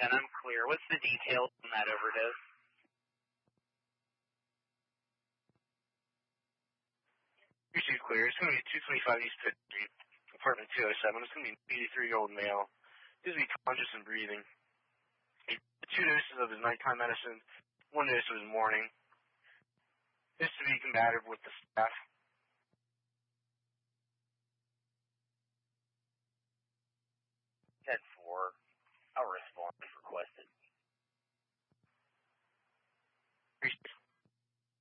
And I'm clear. What's the details on that overdose? You're clear. It's going to be 225 East Pitt Street, apartment 207. It's going to be an 83-year-old male. He's going to be conscious and breathing. He took 2 doses of his nighttime medicine, 1 dose of his morning. This to be combative with the staff. 10-4.